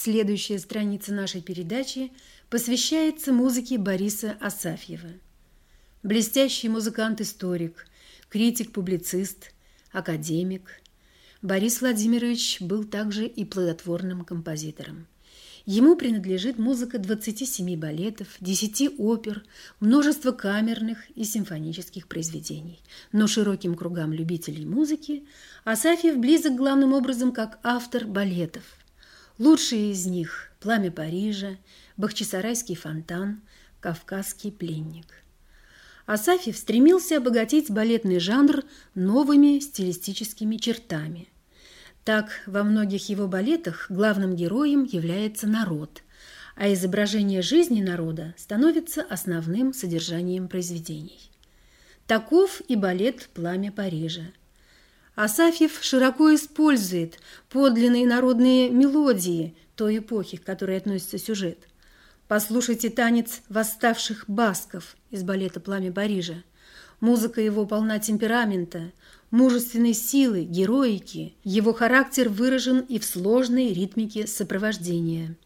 Следующая страница нашей передачи посвящается музыке Бориса Асафьева. Блестящий музыкант-историк, критик-публицист, академик, Борис Владимирович был также и плодотворным композитором. Ему принадлежит музыка 27 балетов, 10 опер, множество камерных и симфонических произведений. Но широким кругам любителей музыки Асафьев близок главным образом как автор балетов. Лучшие из них – «Пламя Парижа», «Бахчисарайский фонтан», «Кавказский пленник». Асафьев стремился обогатить балетный жанр новыми стилистическими чертами. Так, во многих его балетах главным героем является народ, а изображение жизни народа становится основным содержанием произведений. Таков и балет «Пламя Парижа». Асафьев широко использует подлинные народные мелодии той эпохи, к которой относится сюжет. Послушайте танец восставших басков из балета «Пламя Парижа». Музыка его полна темперамента, мужественной силы, героики. Его характер выражен и в сложной ритмике сопровождения.